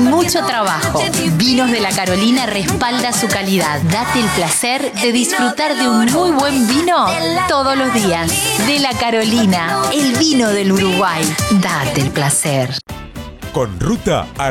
mucho trabajo. Vinos de la Carolina respalda su calidad. Date el placer de disfrutar de un muy buen vino todos los días. De la Carolina, el vino del Uruguay. Date el placer. Con Ruta